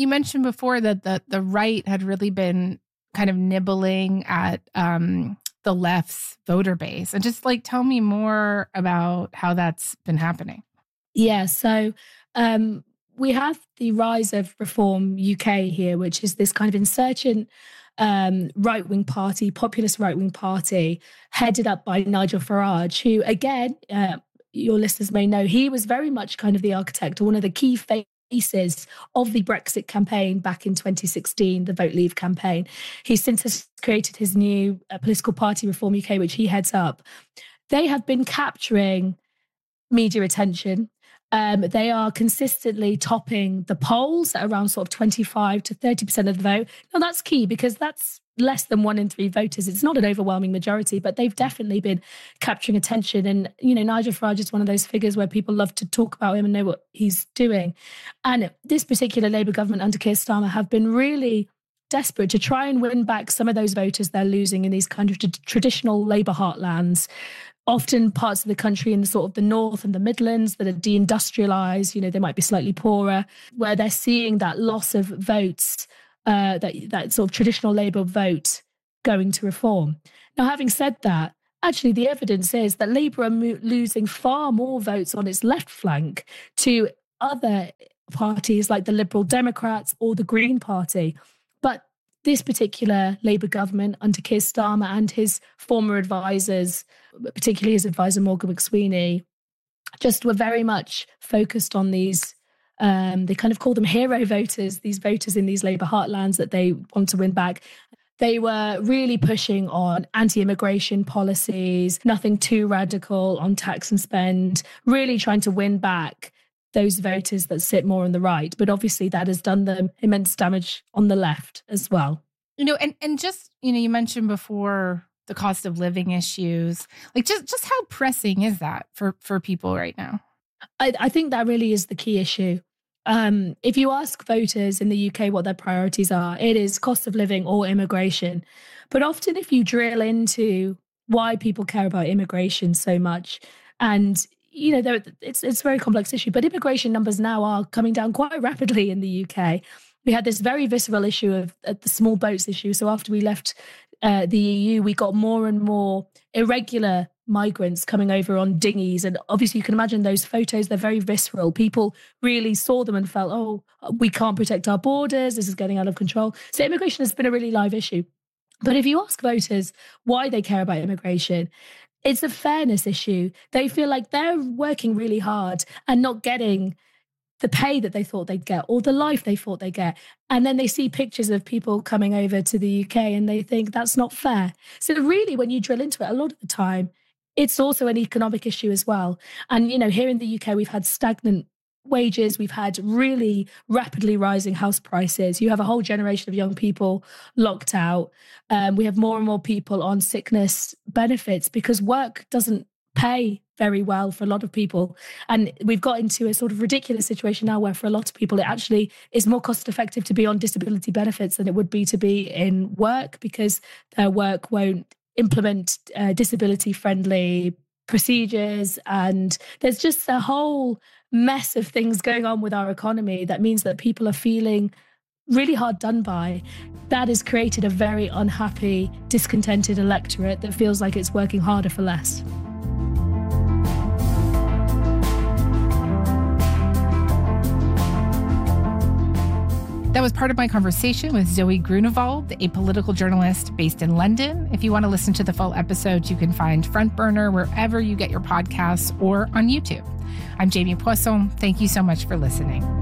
You mentioned before that the right had really been kind of nibbling at the left's voter base. And just like, tell me more about how that's been happening. Yeah, so we have the rise of Reform UK here, which is this kind of insurgent right-wing party, populist right-wing party, headed up by Nigel Farage, who, again, your listeners may know, he was very much kind of the architect or one of the key faces of the Brexit campaign back in 2016, the Vote Leave campaign. He since has created his new political party, Reform UK, which he heads up. They have been capturing media attention. They are consistently topping the polls at around sort of 25 to 30% of the vote. Now, that's key because that's less than 1 in 3 voters. It's not an overwhelming majority, but they've definitely been capturing attention. And, you know, Nigel Farage is one of those figures where people love to talk about him and know what he's doing. And this particular Labour government under Keir Starmer have been really desperate to try and win back some of those voters they're losing in these kind of traditional Labour heartlands. Often parts of the country in the sort of the north and the Midlands that are deindustrialised, you know, they might be slightly poorer, where they're seeing that loss of votes, that sort of traditional Labour vote going to Reform. Now, having said that, actually the evidence is that Labour are losing far more votes on its left flank to other parties like the Liberal Democrats or the Green Party. But this particular Labour government under Keir Starmer and his former advisors, particularly his advisor Morgan McSweeney, just were very much focused on these, they kind of call them hero voters, these voters in these Labour heartlands that they want to win back. They were really pushing on anti-immigration policies, nothing too radical on tax and spend, really trying to win back those voters that sit more on the right. But obviously that has done them immense damage on the left as well. You know, and just, you know, you mentioned before the cost of living issues. Like just how pressing is that for people right now? I think that really is the key issue. If you ask voters in the UK what their priorities are, it is cost of living or immigration. But often if you drill into why people care about immigration so much, and you know, it's a very complex issue, but immigration numbers now are coming down quite rapidly in the UK. We had this very visceral issue of the small boats issue. So after we left the EU, we got more and more irregular migrants coming over on dinghies. And obviously you can imagine those photos, they're very visceral. People really saw them and felt, oh, we can't protect our borders. This is getting out of control. So immigration has been a really live issue. But if you ask voters why they care about immigration, it's a fairness issue. They feel like they're working really hard and not getting the pay that they thought they'd get or the life they thought they'd get. And then they see pictures of people coming over to the UK and they think that's not fair. So really, when you drill into it, a lot of the time, it's also an economic issue as well. And, you know, here in the UK, we've had stagnant wages. We've had really rapidly rising house prices. You have a whole generation of young people locked out. We have more and more people on sickness benefits because work doesn't pay very well for a lot of people. And we've got into a sort of ridiculous situation now where for a lot of people, it actually is more cost effective to be on disability benefits than it would be to be in work because their work won't implement disability friendly procedures. And there's just a whole mess of things going on with our economy that means that people are feeling really hard done by. That has created a very unhappy, discontented electorate that feels like it's working harder for less. That was part of my conversation with Zoe Grunewald, a political journalist based in London. If you want to listen to the full episode, you can find Front Burner wherever you get your podcasts or on YouTube. I'm Jamie Poisson. Thank you so much for listening.